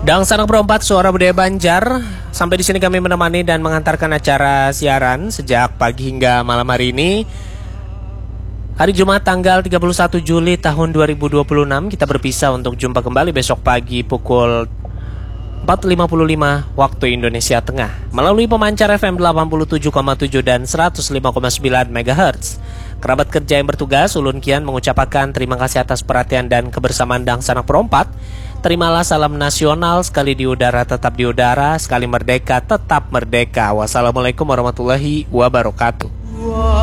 Dan Sanak Perempat Suara Budaya Banjar. Sampai di sini kami menemani dan mengantarkan acara siaran sejak pagi hingga malam hari ini. Hari Jumat tanggal 31 Juli tahun 2026. Kita berpisah untuk jumpa kembali besok pagi pukul 4.55 waktu Indonesia Tengah melalui pemancar FM 87,7 dan 105,9 MHz. Kerabat kerja yang bertugas, Ulun Kian mengucapkan terima kasih atas perhatian dan kebersamaan Dang Sanak Perempat. Terimalah salam nasional, sekali di udara tetap di udara, sekali merdeka tetap merdeka. Wassalamualaikum warahmatullahi wabarakatuh.